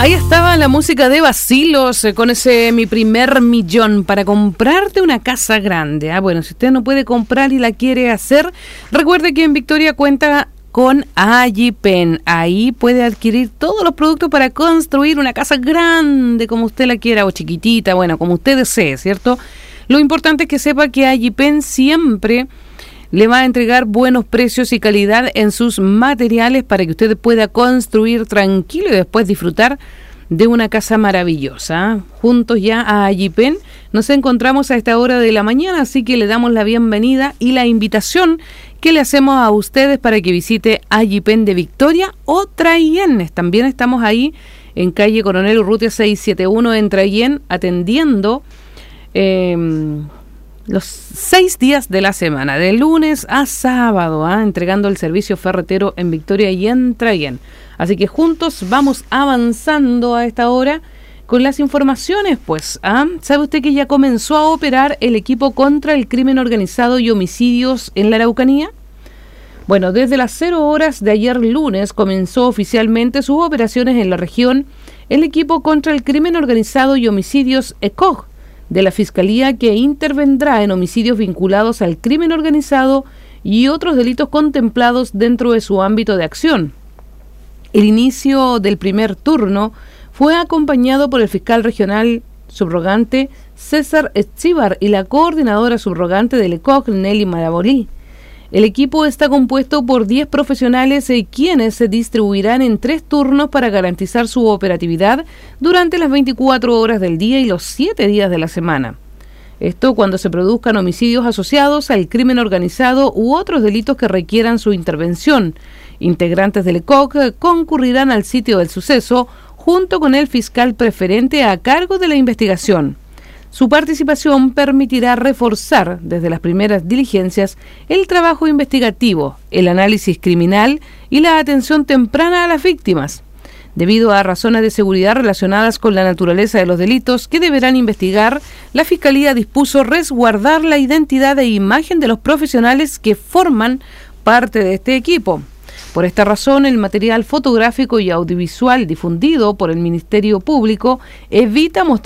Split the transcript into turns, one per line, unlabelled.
Ahí estaba la música de Bacilos con ese Mi Primer Millón para comprarte una casa grande. Bueno, si usted no puede comprar y la quiere hacer, recuerde que en Victoria cuenta con Allipen. Ahí puede adquirir todos los productos para construir una casa grande como usted la quiera o chiquitita, bueno, como usted desee, ¿cierto? Lo importante es que sepa que Allipen siempre le va a entregar buenos precios y calidad en sus materiales para que usted pueda construir tranquilo y después disfrutar de una casa maravillosa. Juntos ya a Allipen nos encontramos a esta hora de la mañana, así que le damos la bienvenida y la invitación que le hacemos a ustedes para que visite Allipen de Victoria o Trayennes. También estamos ahí en calle Coronel Urrutia 671 en Trayén, atendiendo los 6 días de la semana, de lunes a sábado, entregando el servicio ferretero en Victoria y en Trayén. Así que juntos vamos avanzando a esta hora con las informaciones, pues. ¿Sabe usted que ya comenzó a operar el equipo contra el crimen organizado y homicidios en la Araucanía? Bueno, desde las 0 horas de ayer lunes comenzó oficialmente sus operaciones en la región el equipo contra el crimen organizado y homicidios ECOG, de la Fiscalía, que intervendrá en homicidios vinculados al crimen organizado y otros delitos contemplados dentro de su ámbito de acción. El inicio del primer turno fue acompañado por el fiscal regional subrogante César Estíbar y la coordinadora subrogante del ECOG, Nelly Marabolí. El equipo está compuesto por 10 profesionales quienes se distribuirán en 3 turnos para garantizar su operatividad durante las 24 horas del día y los 7 días de la semana. Esto cuando se produzcan homicidios asociados al crimen organizado u otros delitos que requieran su intervención. Integrantes del ECOG concurrirán al sitio del suceso junto con el fiscal preferente a cargo de la investigación. Su participación permitirá reforzar desde las primeras diligencias el trabajo investigativo, el análisis criminal y la atención temprana a las víctimas. Debido a razones de seguridad relacionadas con la naturaleza de los delitos que deberán investigar, la Fiscalía dispuso resguardar la identidad e imagen de los profesionales que forman parte de este equipo. Por esta razón, el material fotográfico y audiovisual difundido por el Ministerio Público evita mostrar